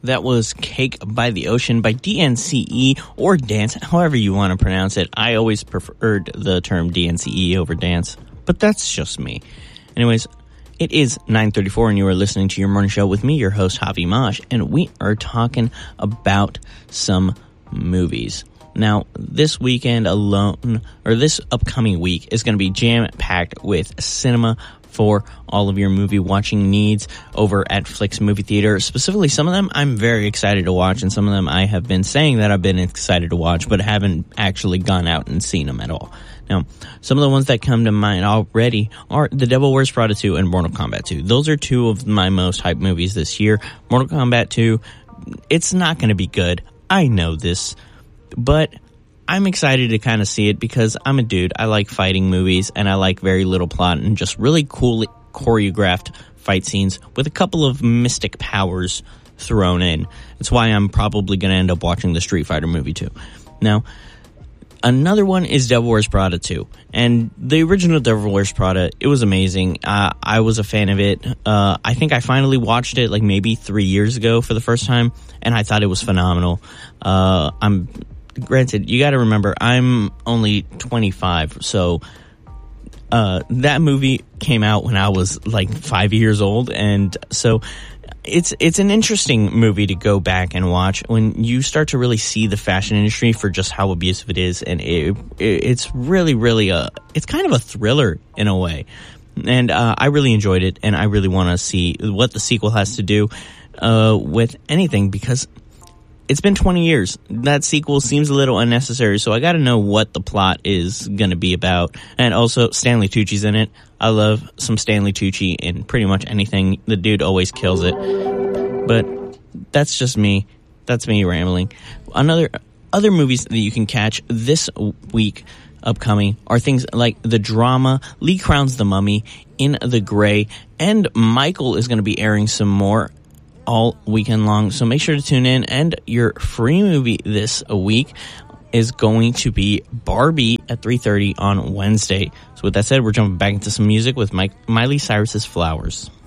That was Cake by the Ocean by DNCE, or Dance, however you want to pronounce it. I always preferred the term DNCE over dance, but that's just me. Anyways, it is 9:34 and you are listening to your morning show with me, your host, Javi Mosh, and we are talking about some movies. Now, this weekend alone, or this upcoming week, is going to be jam-packed with cinema for all of your movie watching needs over at Flix Movie Theater. Specifically, some of them I'm very excited to watch, and some of them I have been saying that I've been excited to watch, but haven't actually gone out and seen them at all. Now, some of the ones that come to mind already are The Devil Wears Prada 2 and Mortal Kombat 2. Those are two of my most hyped movies this year. Mortal Kombat 2, it's not going to be good. I know this, but I'm excited to kind of see it because I'm a dude. I like fighting movies, and I like very little plot and just really cool choreographed fight scenes with a couple of mystic powers thrown in. That's why I'm probably going to end up watching the Street Fighter movie too. Now, another one is Devil Wears Prada 2. And the original Devil Wears Prada, it was amazing. I was a fan of it. I think I finally watched it like maybe 3 years ago for the first time, and I thought it was phenomenal. Granted, you got to remember, I'm only 25, so that movie came out when I was like 5 years old, and so it's an interesting movie to go back and watch when you start to really see the fashion industry for just how abusive it is, and it's really it's kind of a thriller in a way, and I really enjoyed it, and I really want to see what the sequel has to do with anything, because it's been 20 years. That sequel seems a little unnecessary, so I got to know what the plot is going to be about. And also, Stanley Tucci's in it. I love some Stanley Tucci in pretty much anything. The dude always kills it. But that's just me. That's me rambling. Other movies that you can catch this week upcoming are things like the drama Lee Crown's The Mummy, In the Gray, and Michael is going to be airing some more all weekend long, so make sure to tune in. And your free movie this week is going to be Barbie at 3:30 on Wednesday. So with that said, we're jumping back into some music with Miley Cyrus's Flowers.